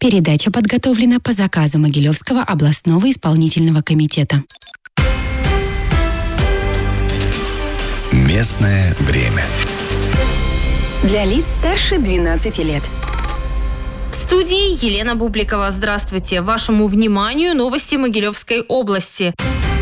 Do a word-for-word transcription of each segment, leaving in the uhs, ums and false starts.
Передача подготовлена по заказу Могилевского областного исполнительного комитета. Местное время. Для лиц старше двенадцати лет. В студии Елена Бубликова. Здравствуйте. Вашему вниманию новости Могилевской области.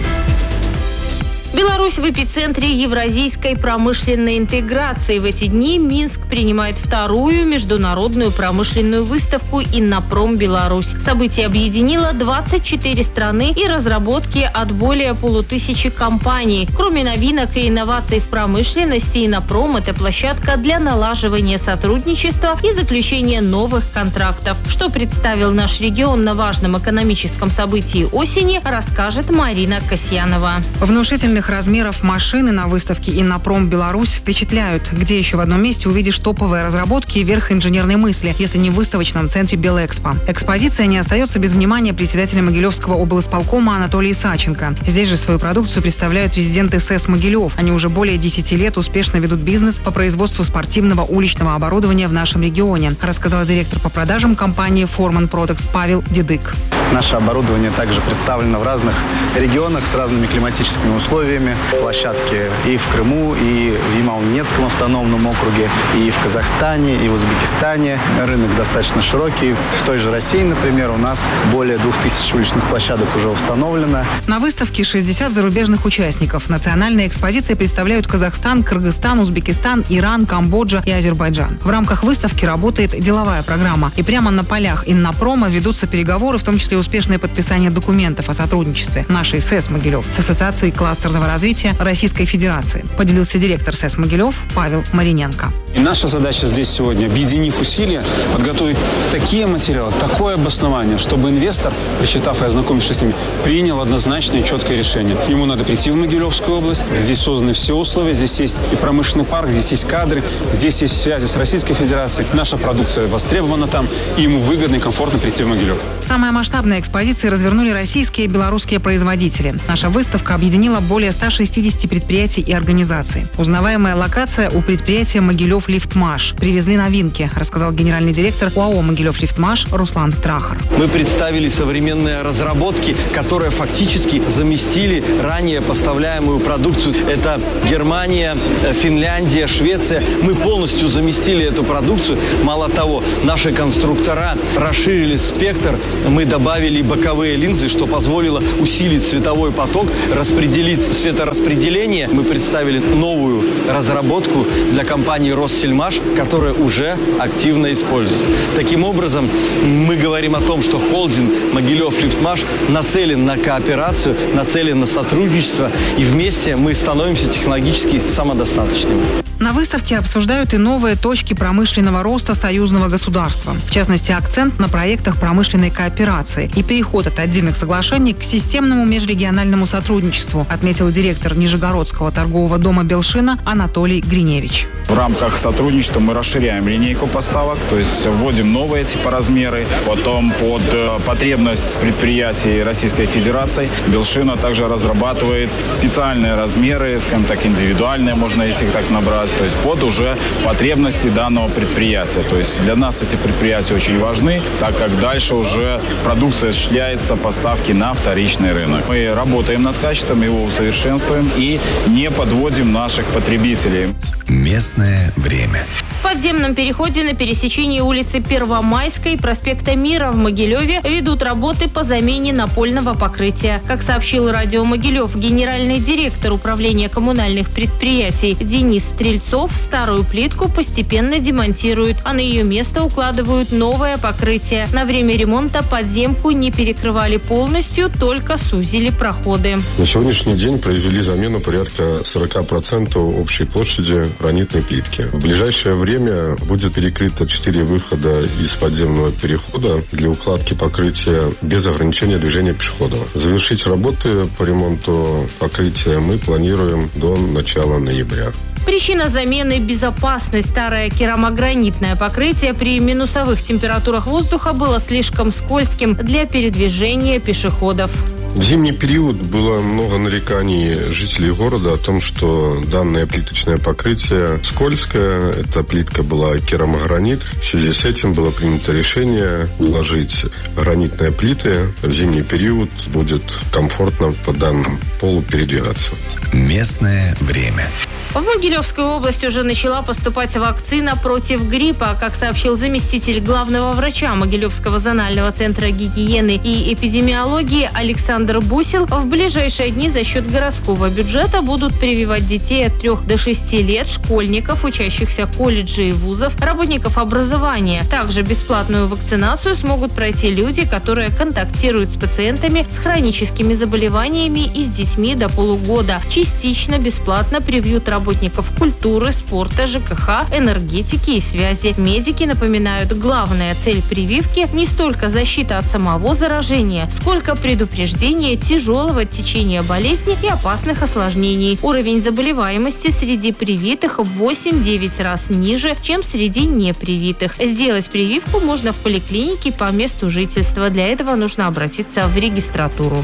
Беларусь в эпицентре евразийской промышленной интеграции. В эти дни Минск принимает вторую международную промышленную выставку «Иннопром Беларусь». Событие объединило двадцать четыре страны и разработки от более полутысячи компаний. Кроме новинок и инноваций в промышленности, «Иннопром» – это площадка для налаживания сотрудничества и заключения новых контрактов. Что представил наш регион на важном экономическом событии осени, расскажет Марина Касьянова. Внушительных размеров машины на выставке «Иннопром Беларусь» впечатляют. Где еще в одном месте увидишь топовые разработки и верх инженерной мысли, если не в выставочном центре Белэкспо. Экспозиция не остается без внимания председателя Могилевского облсполкома Анатолия Саченко. Здесь же свою продукцию представляют резиденты СЭС Могилев. Они уже более десяти лет успешно ведут бизнес по производству спортивного уличного оборудования в нашем регионе, рассказал директор по продажам компании «Форман Продактс» Павел Дедык. Наше оборудование также представлено в разных регионах с разными климатическими условиями. Площадки и в Крыму, и в Ямал-Ненецком автономном округе, и в Казахстане, и в Узбекистане. Рынок достаточно широкий. В той же России, например, у нас более двух тысяч уличных площадок уже установлено. На выставке шестьдесят зарубежных участников. Национальные экспозиции представляют Казахстан, Кыргызстан, Узбекистан, Иран, Камбоджа и Азербайджан. В рамках выставки работает деловая программа. И прямо на полях Иннопрома ведутся переговоры, в том числе успешное подписание документов о сотрудничестве нашей СЭС Могилев с Ассоциацией кластерного развития Российской Федерации, поделился директор СЭС Могилев Павел Мариненко. И наша задача здесь сегодня, объединив усилия, подготовить такие материалы, такое обоснование, чтобы инвестор, прочитав и ознакомившись с ними, принял однозначное и четкое решение. Ему надо прийти в Могилевскую область, здесь созданы все условия, здесь есть и промышленный парк, здесь есть кадры, здесь есть связи с Российской Федерацией, наша продукция востребована там, и ему выгодно и комфортно прийти в Могилев. Самая масштабная экспозиция развернули российские и белорусские производители. Наша выставка объединила более ста шестидесяти предприятий и организаций. Узнаваемая локация у предприятия «Могилев Лифтмаш». Привезли новинки, рассказал генеральный директор ОАО «Могилев Лифтмаш» Руслан Страхар. Мы представили современные разработки, которые фактически заместили ранее поставляемую продукцию. Это Германия, Финляндия, Швеция. Мы полностью заместили эту продукцию. Мало того, наши конструктора расширили спектр. Мы добавили боковые линзы, что позволило усилить световой поток, распределить светораспределение. Мы представили новую разработку для компании «Россельмаш», которая уже активно используется. Таким образом, мы говорим о том, что холдинг «Могилев Лифтмаш» нацелен на кооперацию, нацелен на сотрудничество, и вместе мы становимся технологически самодостаточными. На выставке обсуждают и новые точки промышленного роста союзного государства. В частности, акцент на проектах промышленной кооперации и переход от отдельных соглашений к системному межрегиональному сотрудничеству, отметил директор Нижегородского торгового дома «Белшина» Анатолий Гриневич. В рамках сотрудничества мы расширяем линейку поставок, то есть вводим новые типа размеры. Потом под потребность предприятий Российской Федерации «Белшина» также разрабатывает специальные размеры, скажем так, индивидуальные, можно если их так набрать, то есть под уже потребности данного предприятия. То есть для нас эти предприятия очень важны, так как дальше уже продукция осуществляется поставки на вторичный рынок. Мы работаем над качеством, его усовершенствуем и не подводим наших потребителей. Местное время. В подземном переходе на пересечении улицы Первомайской и проспекта Мира в Могилеве ведут работы по замене напольного покрытия. Как сообщил радио Могилев генеральный директор управления коммунальных предприятий Денис Стрельцов, старую плитку постепенно демонтируют, а на ее место укладывают новое покрытие. На время ремонта подземку не перекрывали полностью, только сузили проходы. На сегодняшний день произвели замену порядка сорока процентов общей площади гранитной плитки. В ближайшее время время будет перекрыто четыре выхода из подземного перехода для укладки покрытия без ограничения движения пешеходов. Завершить работы по ремонту покрытия мы планируем до начала ноября. Причина замены – безопасность. Старое керамогранитное покрытие при минусовых температурах воздуха было слишком скользким для передвижения пешеходов. В зимний период было много нареканий жителей города о том, что данное плиточное покрытие скользкое. Эта плитка была керамогранит. В связи с этим было принято решение уложить гранитные плиты. В зимний период будет комфортно по данному полу передвигаться. Местное время. В Могилевской области уже начала поступать вакцина против гриппа. Как сообщил заместитель главного врача Могилевского зонального центра гигиены и эпидемиологии Александр Бусел, в ближайшие дни за счет городского бюджета будут прививать детей от трёх до шести лет, школьников, учащихся колледжей и вузов, работников образования. Также бесплатную вакцинацию смогут пройти люди, которые контактируют с пациентами с хроническими заболеваниями и с детьми до полугода. Частично бесплатно привьют работников работников культуры, спорта, ЖКХ, энергетики и связи. Медики напоминают, главная цель прививки не столько защита от самого заражения, сколько предупреждение тяжелого течения болезни и опасных осложнений. Уровень заболеваемости среди привитых в восемь-девять раз ниже, чем среди непривитых. Сделать прививку можно в поликлинике по месту жительства. Для этого нужно обратиться в регистратуру.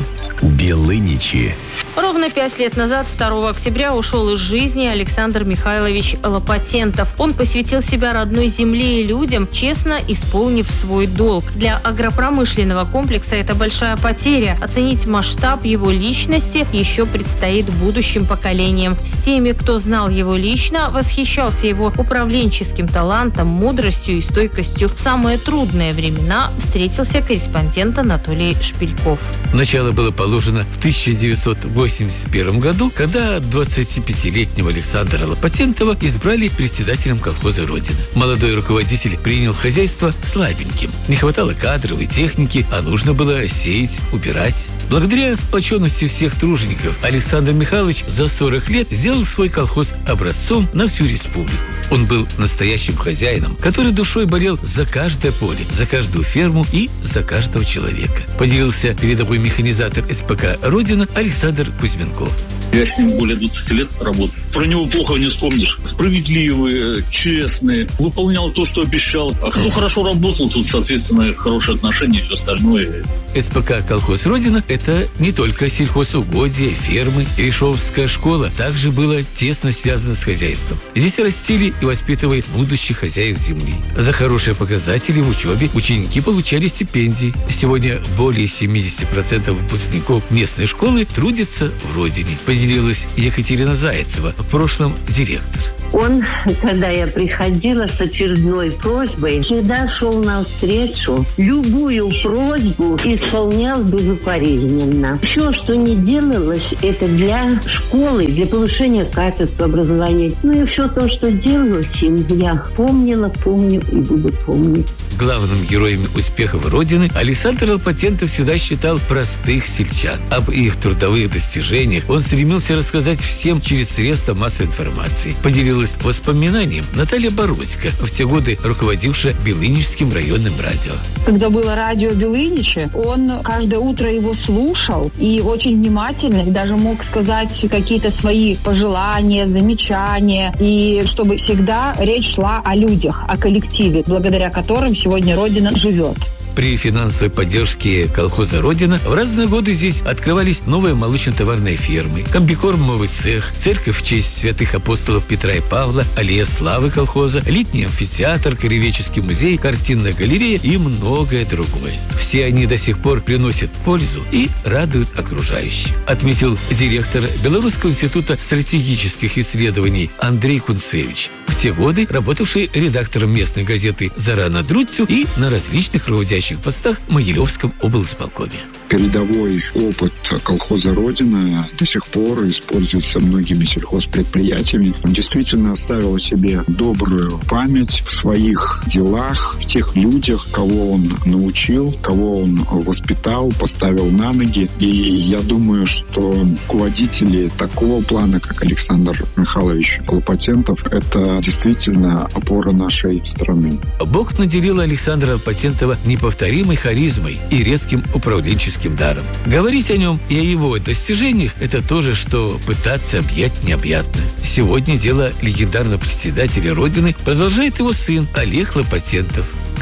Белыничи. Ровно пять лет назад, второго октября, ушел из жизни Александр Михайлович Лопатентов. Он посвятил себя родной земле и людям, честно исполнив свой долг. Для агропромышленного комплекса это большая потеря. Оценить масштаб его личности еще предстоит будущим поколениям. С теми, кто знал его лично, восхищался его управленческим талантом, мудростью и стойкостью. В самые трудные времена встретился корреспондент Анатолий Шпильков. Начало было положено в тысяча девятьсот восемьдесят первом году, когда двадцатипятилетнего Александра Лопатентова избрали председателем колхоза «Родина». Молодой руководитель принял хозяйство слабеньким. Не хватало кадров и техники, а нужно было сеять, убирать. Благодаря сплоченности всех тружеников Александр Михайлович за сорок лет сделал свой колхоз образцом на всю республику. Он был настоящим хозяином, который душой болел за каждое поле, за каждую ферму и за каждого человека. Поделился передовой механизатор эс пэ ка «Родина» Александр Кузьменков. Я с ним более двадцати лет работаю. Про него плохо не вспомнишь. Справедливый, честный, выполнял то, что обещал. А кто хорошо работал, тут, соответственно, хорошие отношения и все остальное. эс пэ ка «Колхоз Родина» — это не только сельхозугодия, фермы. Решовская школа также была тесно связана с хозяйством. Здесь растили и воспитывали будущих хозяев земли. За хорошие показатели в учебе ученики получали стипендии. Сегодня более семьдесят процентов выпускников местной школы трудятся в Родине. Поделилась Екатерина Зайцева, в прошлом директор. Он, когда я приходила с очередной просьбой, всегда шел навстречу, любую просьбу исполнял безукоризненно. Все, что не делалось, это для школы, для повышения качества образования. Ну и все то, что делалось им, я помнила, помню и буду помнить. Главным героем успехов Родины Александр Лопатентов всегда считал простых сельчан. Об их трудовых достижениях он стремился рассказать всем через средства массовой информации. Поделилась воспоминанием Наталья Бородько, в те годы руководившая Белыничским районным радио. Когда было радио Белыничи, он каждое утро его слушал и очень внимательно, и даже мог сказать какие-то свои пожелания, замечания, и чтобы всегда речь шла о людях, о коллективе, благодаря которым сегодня Родина живет. При финансовой поддержке колхоза «Родина» в разные годы здесь открывались новые молочно-товарные фермы, комбикормовый цех, церковь в честь святых апостолов Петра и Павла, аллея славы колхоза, летний амфитеатр, краеведческий музей, картинная галерея и многое другое. Все они до сих пор приносят пользу и радуют окружающих, отметил директор Белорусского института стратегических исследований Андрей Кунцевич, в те годы работавший редактором местной газеты «Зара на Друцю» и на различных руководящих постах в Могилевском облсполкоме. Передовой опыт колхоза «Родина» до сих пор используется многими сельхозпредприятиями. Он действительно оставил о себе добрую память в своих делах, в тех людях, кого он научил, кого он воспитал, поставил на ноги. И я думаю, что руководители такого плана, как Александр Михайлович Лопатентов, это действительно опора нашей страны. Бог наделил Александра Лопатентова неповторимой харизмой и редким управленческим даром. Говорить о нем и о его достижениях – это то же, что пытаться объять необъятное. Сегодня дело легендарного председателя Родины продолжает его сын Олег Лопатентов.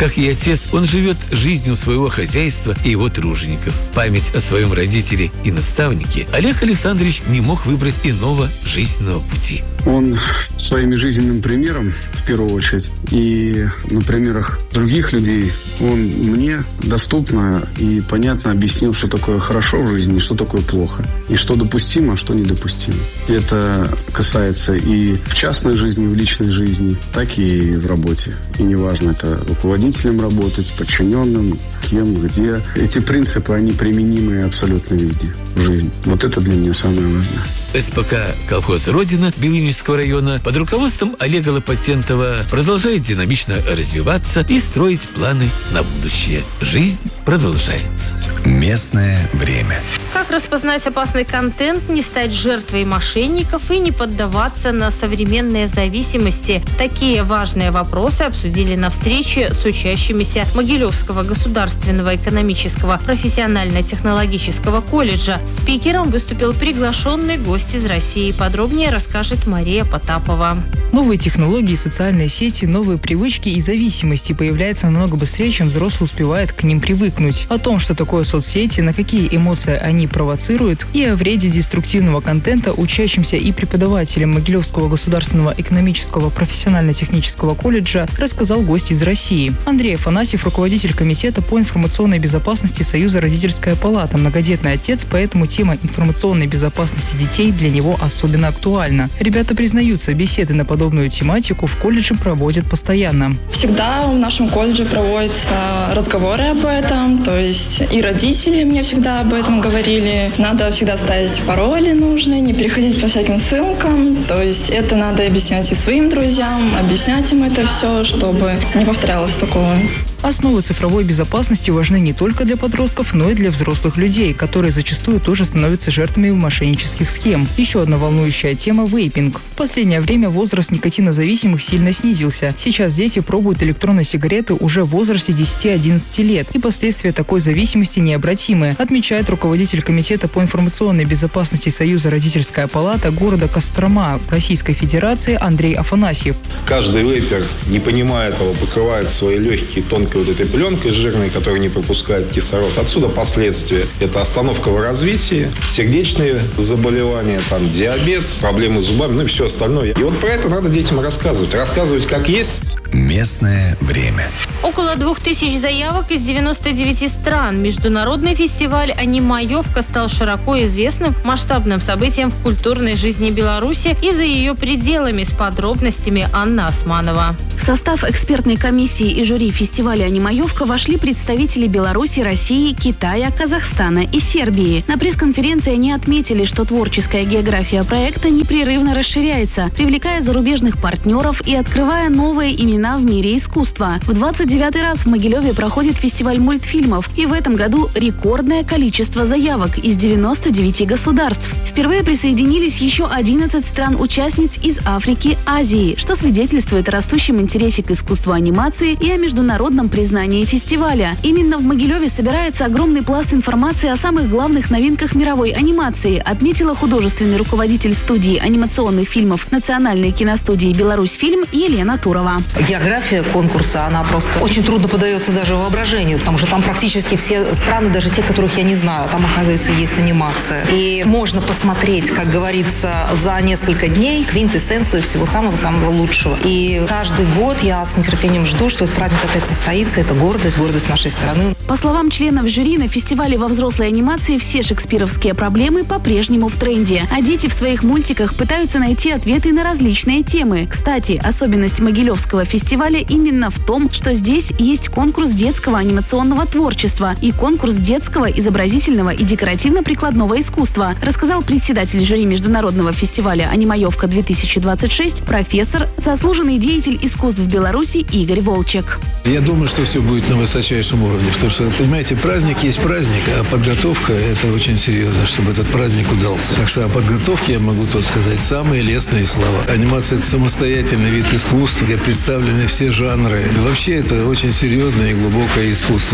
Как и отец, он живет жизнью своего хозяйства и его тружеников. Память о своем родителе и наставнике, Олег Александрович не мог выбрать иного жизненного пути. Он своим жизненным примером, в первую очередь, и на примерах других людей, он мне доступно и понятно объяснил, что такое хорошо в жизни, что такое плохо, и что допустимо, а что недопустимо. Это касается и в частной жизни, и в личной жизни, так и в работе. И неважно, это руководителем работать, подчиненным, кем, где. Эти принципы, они применимы абсолютно везде в жизни. Вот это для меня самое важное. СПК «Колхоз Родина» Белынического района под руководством Олега Лопатентова продолжает динамично развиваться и строить планы на будущее. Жизнь продолжается. Местное время. Как распознать опасный контент, не стать жертвой мошенников и не поддаваться на современные зависимости? Такие важные вопросы обсудили на встрече с учащимися Могилевского государственного экономического профессионально-технологического колледжа. Спикером выступил приглашенный гость из России. Подробнее расскажет Мария Потапова. Новые технологии, социальные сети, новые привычки и зависимости появляются намного быстрее, чем взрослый успевает к ним привыкнуть. О том, что такое соцсети, на какие эмоции они провоцируют, и о вреде деструктивного контента учащимся и преподавателям Могилевского государственного экономического профессионально-технического колледжа рассказал гость из России. Андрей Афанасьев, руководитель комитета по информационной безопасности Союза «Родительская палата», многодетный отец, поэтому тема информационной безопасности детей для него особенно актуальна. Ребята признаются, беседы на подобную тематику в колледже проводят постоянно. Всегда в нашем колледже проводятся разговоры об этом, то есть и родители мне всегда об этом говорили. Надо всегда ставить пароли нужные, не переходить по всяким ссылкам, то есть это надо объяснять и своим друзьям, объяснять им это все, чтобы не повторялось такого. Основы цифровой безопасности важны не только для подростков, но и для взрослых людей, которые зачастую тоже становятся жертвами мошеннических схем. Еще одна волнующая тема – вейпинг. В последнее время возраст никотинозависимых сильно снизился. Сейчас дети пробуют электронные сигареты уже в возрасте десяти-одиннадцати лет, и последствия такой зависимости необратимы, отмечает руководитель комитета по информационной безопасности Союза «Родительская палата» города Кострома Российской Федерации Андрей Афанасьев. Каждый вейпер, не понимая этого, покрывает свои легкие тонкой вот этой пленкой жирной, которая не пропускает кислород. Отсюда последствия. Это остановка в развитии, сердечные заболевания, там, диабет, проблемы с зубами, ну и все остальное. И вот про это надо детям рассказывать. Рассказывать как есть. Местное время. Около двух тысяч заявок из девяноста девяти стран. Международный фестиваль «Анимаевка» стал широко известным масштабным событием в культурной жизни Беларуси и за ее пределами. С подробностями Анна Османова. В состав экспертной комиссии и жюри фестиваля «Анимаевка» вошли представители Беларуси, России, Китая, Казахстана и Сербии. На пресс-конференции они отметили, что творческая география проекта непрерывно расширяется, привлекая зарубежных партнеров и открывая новые имена в мире искусства. В двадцать девятый раз в Могилеве проходит фестиваль мультфильмов, и в этом году рекордное количество заявок из девяноста девяти государств. Впервые присоединились еще одиннадцать стран-участниц из Африки, Азии, что свидетельствует о растущем интересе к искусству анимации и о международном признании фестиваля. Именно в Могилеве собирается огромный пласт информации о самых главных новинках мировой анимации, отметила художественный руководитель студии анимационных фильмов Национальной киностудии «Беларусьфильм» Елена Турова. География конкурса, она просто очень трудно поддается даже воображению, потому что там практически все страны, даже те, которых я не знаю, там, оказывается, есть анимация. И можно посмотреть, как говорится, за несколько дней квинтэссенцию всего самого-самого лучшего. И каждый год я с нетерпением жду, что этот праздник опять состоится. Это гордость, гордость нашей страны. По словам членов жюри, на фестивале во взрослой анимации все шекспировские проблемы по-прежнему в тренде. А дети в своих мультиках пытаются найти ответы на различные темы. Кстати, особенность Могилевского фестиваля именно в том, что здесь есть конкурс детского анимационного творчества и конкурс детского изобразительного и декоративно-прикладного искусства, рассказал председатель жюри международного фестиваля «Анимаевка-две тысячи двадцать шесть», профессор, заслуженный деятель искусств в Беларуси Игорь Волчек. Я думаю, что все будет на высочайшем уровне, потому что, понимаете, праздник есть праздник, а подготовка – это очень серьезно, чтобы этот праздник удался. Так что о подготовке я могу тут сказать самые лестные слова. Анимация – это самостоятельный вид искусства, где представлены все жанры. И вообще это очень серьезное и глубокое искусство.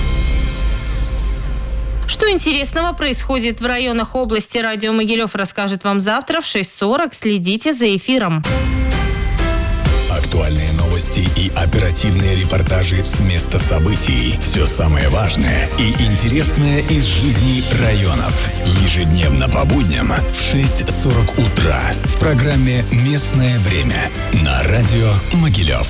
Что интересного происходит в районах области, радио Могилев расскажет вам завтра в шесть сорок. Следите за эфиром. Актуальные новости новости и оперативные репортажи с места событий. Все самое важное и интересное из жизни районов. Ежедневно по будням в шесть сорок утра в программе «Местное время» на радио Могилев.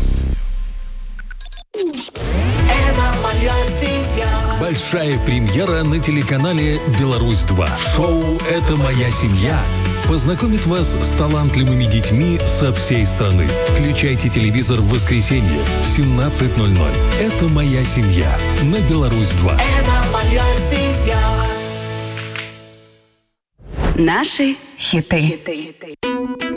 Большая премьера на телеканале «Беларусь-два». Шоу «Это моя семья» познакомит вас с талантливыми детьми со всей страны. Включайте телевизор в воскресенье в семнадцать ноль ноль. «Это моя семья» на «Беларусь-два». Это моя семья. Наши хиты.